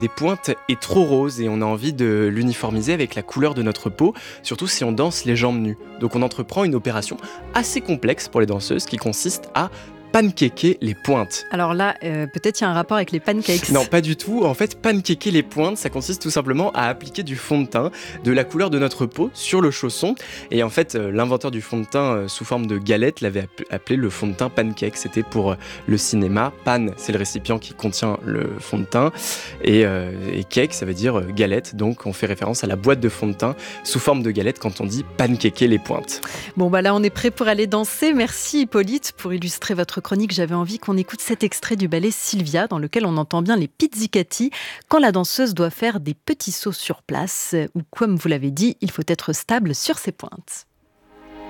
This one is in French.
Des pointes est trop rose et on a envie de l'uniformiser avec la couleur de notre peau, surtout si on danse les jambes nues. Donc on entreprend une opération assez complexe pour les danseuses qui consiste à pancaker les pointes. Alors là, peut-être il y a un rapport avec les pancakes. Non, pas du tout. En fait, pancaker les pointes, ça consiste tout simplement à appliquer du fond de teint de la couleur de notre peau sur le chausson. Et en fait, l'inventeur du fond de teint sous forme de galette l'avait appelé le fond de teint pancake. C'était pour le cinéma. Pan, c'est le récipient qui contient le fond de teint. Et cake, ça veut dire galette. Donc, on fait référence à la boîte de fond de teint sous forme de galette quand on dit pancaker les pointes. Bon, bah là, on est prêt pour aller danser. Merci Hippolyte pour illustrer votre chronique. J'avais envie qu'on écoute cet extrait du ballet Sylvia dans lequel on entend bien les pizzicati quand la danseuse doit faire des petits sauts sur place ou comme vous l'avez dit, il faut être stable sur ses pointes.